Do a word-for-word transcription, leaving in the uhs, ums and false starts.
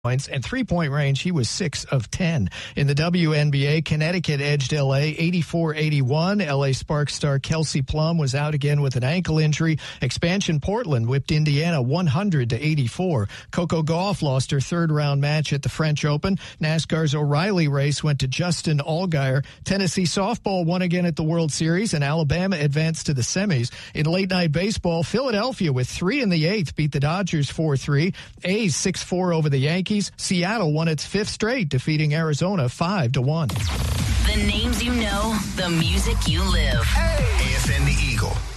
points and three-point range. He was six of ten. In the W N B A, Connecticut edged L A eighty-four eighty-one. L A Sparks star Kelsey Plum was out again with an ankle injury. Expansion Portland whipped Indiana one hundred to eighty-four. Coco Gauff lost her third-round match at the French Open. NASCAR's O'Reilly race went to Justin Allgaier. Tennessee softball won again at the World Series, and Alabama advanced to the semis. In late-night baseball, Philadelphia with three in the eighth beat the Dodgers four three. A's six four over the Yankees. Seattle won its fifth straight, defeating Arizona five to one. The names you know, the music you live. Hey. A F N The Eagle.